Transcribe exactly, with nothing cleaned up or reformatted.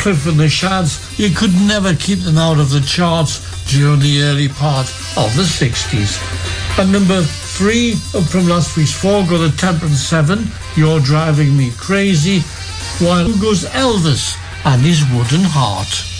Clifford and the Shads, you could never keep them out of the charts during the early part of the sixties. At number three, up from last week's four, got a Temperance seven, You're Driving Me Crazy, while goes Elvis and His Wooden Heart.